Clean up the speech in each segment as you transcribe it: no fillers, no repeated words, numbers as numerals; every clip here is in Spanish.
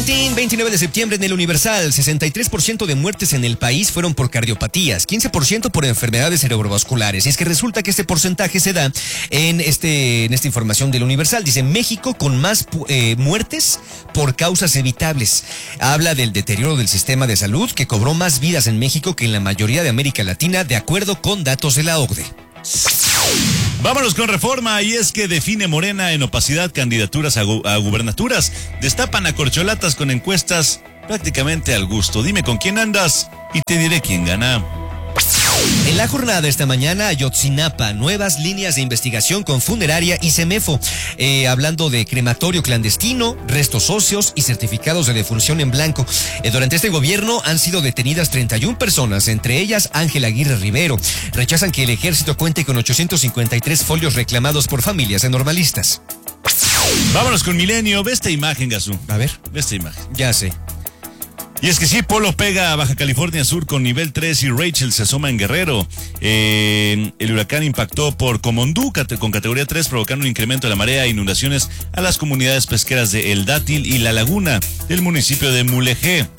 Boletín, 29 de septiembre en el Universal. 63% de muertes en el país fueron por cardiopatías, 15% por enfermedades cerebrovasculares. Y es que resulta que este porcentaje se da en esta información del Universal. Dice México con más muertes por causas evitables. Habla del deterioro del sistema de salud que cobró más vidas en México que en la mayoría de América Latina, de acuerdo con datos de la OCDE. Vámonos con Reforma, y es que define Morena en opacidad candidaturas a gubernaturas. Destapan a corcholatas con encuestas prácticamente al gusto. Dime con quién andas y te diré quién gana. En la jornada esta mañana, Ayotzinapa, nuevas líneas de investigación con funeraria y CEMEFO. Hablando de crematorio clandestino, restos óseos y certificados de defunción en blanco. Durante este gobierno han sido detenidas 31 personas, entre ellas Ángela Aguirre Rivero. Rechazan que el ejército cuente con 853 folios reclamados por familias de normalistas. Vámonos con Milenio. Ve esta imagen, Gazú. A ver. Ve esta imagen. Ya sé. Y es que sí, Polo pega a Baja California Sur con nivel 3 y Rachel se asoma en Guerrero. El huracán impactó por Comondú con categoría 3, provocando un incremento de la marea e inundaciones a las comunidades pesqueras de El Dátil y La Laguna del municipio de Mulegé.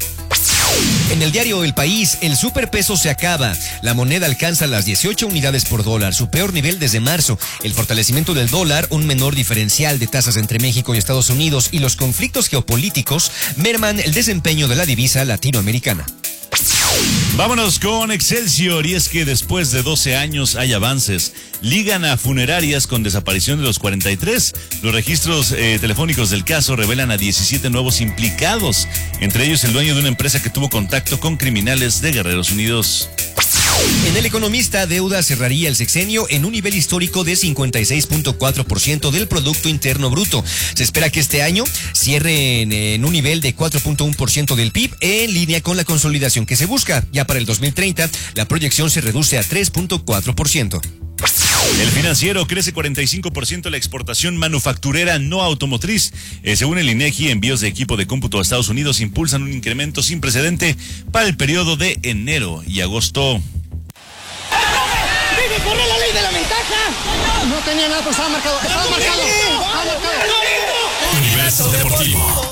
En el diario El País, el superpeso se acaba. La moneda alcanza las 18 unidades por dólar, su peor nivel desde marzo. El fortalecimiento del dólar, un menor diferencial de tasas entre México y Estados Unidos y los conflictos geopolíticos merman el desempeño de la divisa latinoamericana. Vámonos con Excelsior, y es que después de 12 años hay avances. Ligan a funerarias con desaparición de los 43. Los registros telefónicos del caso revelan a 17 nuevos implicados, entre ellos el dueño de una empresa que tuvo contacto con criminales de Guerreros Unidos. En El Economista, deuda cerraría el sexenio en un nivel histórico de 56.4% del Producto Interno Bruto. Se espera que este año cierre en un nivel de 4.1% del PIB, en línea con la consolidación que se busca. Ya para el 2030, la proyección se reduce a 3.4%. El Financiero, crece 45% la exportación manufacturera no automotriz. Según el INEGI, envíos de equipo de cómputo a Estados Unidos impulsan un incremento sin precedente para el periodo de enero y agosto. ¡Vive, corre la ley de la ventaja! No tenía nada, pero estaba marcado. Estaba marcado. Universo Deportivo.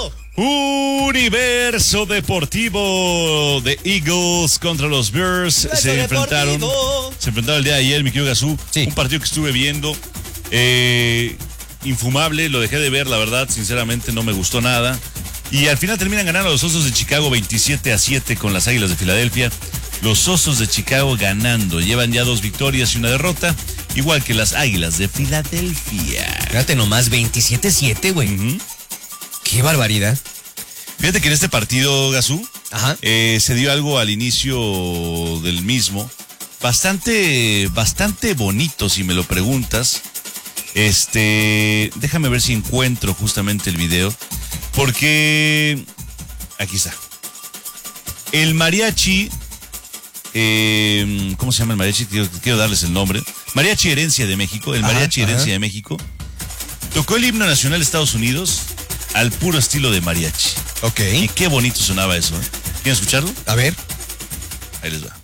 Universo Deportivo de Eagles contra los Bears. Se enfrentaron el día de ayer, mi querido Gazú. Sí. Un partido que estuve viendo. Infumable, lo dejé de ver, la verdad, sinceramente no me gustó nada. Y al final terminan ganando los Osos de Chicago 27-7 con las Águilas de Filadelfia. Los Osos de Chicago ganando, llevan ya 2 victorias y una derrota, igual que las Águilas de Filadelfia. Fíjate nomás, 27-7, güey. Qué barbaridad. Fíjate que en este partido, Gazú, Ajá. se dio algo al inicio del mismo, bastante bonito, si me lo preguntas. Déjame ver si encuentro justamente el video, porque aquí está. El mariachi, ¿cómo se llama el mariachi? Quiero darles el nombre. Mariachi Herencia de México, el Mariachi Herencia de México, tocó el himno nacional de Estados Unidos al puro estilo de mariachi. Ok. Y qué bonito sonaba eso, ¿eh? ¿Quieren escucharlo? A ver. Ahí les va.